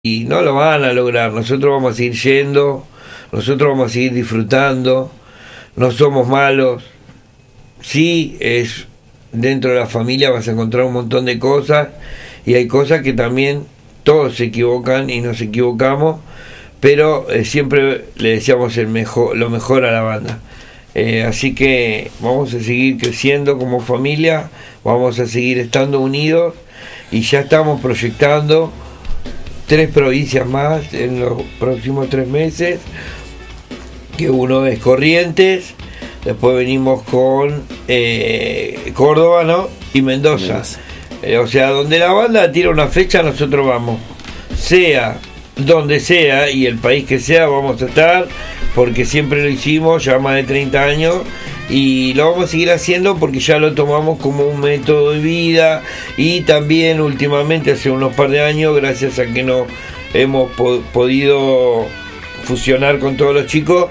y no lo van a lograr. Nosotros vamos a seguir yendo, nosotros vamos a seguir disfrutando, no somos malos. Sí, es dentro de la familia vas a encontrar un montón de cosas y hay cosas que también todos se equivocan y nos equivocamos, pero siempre le deseamos lo mejor a la banda. Así que vamos a seguir creciendo como familia, vamos a seguir estando unidos y ya estamos proyectando 3 provincias más en los próximos 3 meses, que uno es Corrientes, después venimos con Córdoba, ¿no? Y Mendoza. O sea, donde la banda tira una fecha, nosotros vamos, sea donde sea y el país que sea, vamos a estar, porque siempre lo hicimos, ya más de 30 años, y lo vamos a seguir haciendo porque ya lo tomamos como un método de vida. Y también últimamente, hace unos par de años, gracias a que nos hemos podido fusionar con todos los chicos,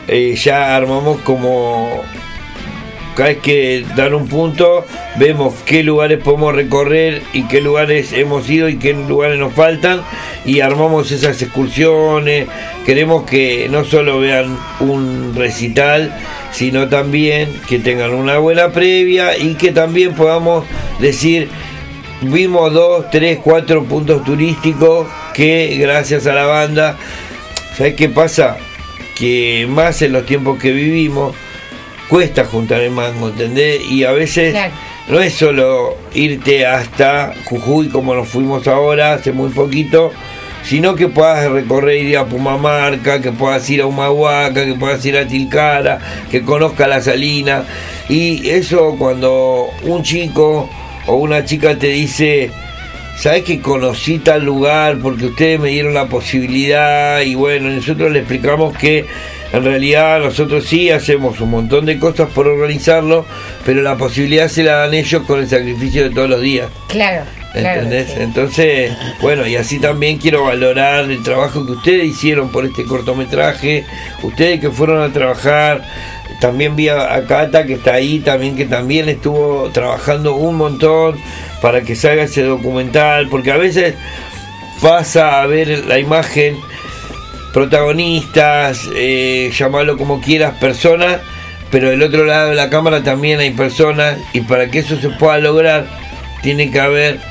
ya armamos como, cada vez que dan un punto, vemos qué lugares podemos recorrer y qué lugares hemos ido y qué lugares nos faltan, y armamos esas excursiones. Queremos que no solo vean un recital, sino también que tengan una buena previa y que también podamos decir, vimos 2, 3, 4 puntos turísticos que gracias a la banda. ¿Sabes qué pasa? Que más en los tiempos que vivimos cuesta juntar el mango, ¿entendés? Y a veces claro, no es solo irte hasta Jujuy como nos fuimos ahora, hace muy poquito, sino que puedas recorrer, ir a Pumamarca, que puedas ir a Humahuaca, que puedas ir a Tilcara, que conozca la Salina. Y eso, cuando un chico o una chica te dice, ¿sabes que conocí tal lugar porque ustedes me dieron la posibilidad? Y bueno, nosotros le explicamos que en realidad nosotros sí hacemos un montón de cosas por organizarlo, pero la posibilidad se la dan ellos con el sacrificio de todos los días. Claro. ¿Entendés? Claro, sí. Entonces, bueno, y así también quiero valorar el trabajo que ustedes hicieron por este cortometraje, ustedes que fueron a trabajar. También vi a Cata, que está ahí también, que también estuvo trabajando un montón para que salga ese documental, porque a veces pasa a ver la imagen, protagonistas, llamarlo como quieras, personas, pero del otro lado de la cámara también hay personas, y para que eso se pueda lograr tiene que haber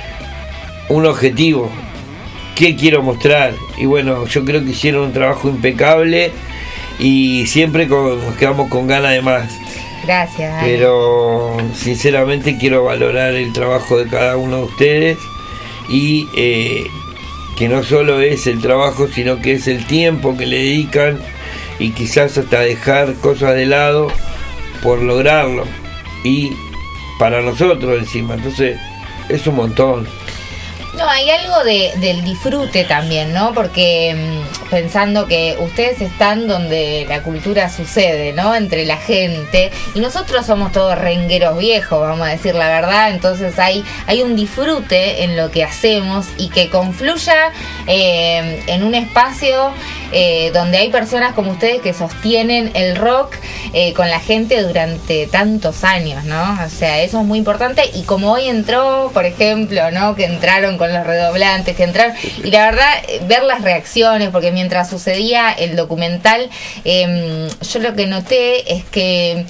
un objetivo. ¿Qué quiero mostrar? Y bueno, yo creo que hicieron un trabajo impecable y siempre nos quedamos con ganas de más. Gracias, Dani. Pero sinceramente quiero valorar el trabajo de cada uno de ustedes y que no solo es el trabajo, sino que es el tiempo que le dedican y quizás hasta dejar cosas de lado por lograrlo, y para nosotros encima. Entonces es un montón. No, hay algo del disfrute también, ¿no? Porque pensando que ustedes están donde la cultura sucede, ¿no? Entre la gente, y nosotros somos todos rengueros viejos, vamos a decir la verdad. Entonces hay un disfrute en lo que hacemos y que confluya en un espacio donde hay personas como ustedes que sostienen el rock con la gente durante tantos años, ¿no? O sea, eso es muy importante. Y como hoy entró, por ejemplo, ¿no? Que entraron con los redoblantes, que entraron, y la verdad, ver las reacciones, porque mientras sucedía el documental, yo lo que noté es que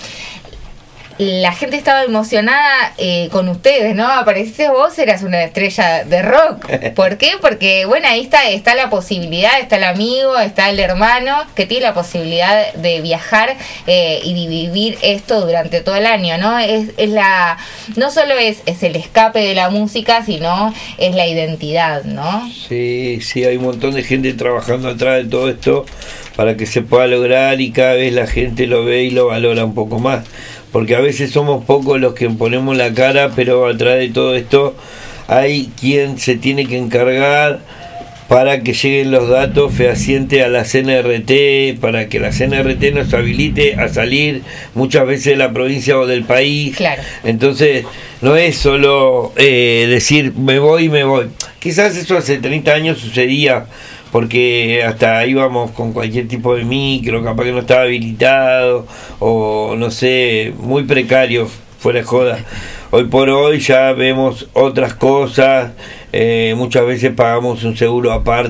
la gente estaba emocionada con ustedes, ¿no? Apareciste vos, eras una estrella de rock. ¿Por qué? Porque, bueno, ahí está la posibilidad, está el amigo, está el hermano, que tiene la posibilidad de viajar y de vivir esto durante todo el año, ¿no? No solo es el escape de la música, sino es la identidad, ¿no? Sí, hay un montón de gente trabajando atrás de todo esto para que se pueda lograr, y cada vez la gente lo ve y lo valora un poco más. Porque a veces somos pocos los que ponemos la cara, pero atrás de todo esto hay quien se tiene que encargar para que lleguen los datos fehacientes a la CNRT, para que la CNRT nos habilite a salir muchas veces de la provincia o del país. Claro. Entonces, no es solo decir me voy. Quizás eso hace 30 años sucedía, porque hasta íbamos con cualquier tipo de micro, capaz que no estaba habilitado, o no sé, muy precario, fuera de joda. Hoy por hoy ya vemos otras cosas, muchas veces pagamos un seguro aparte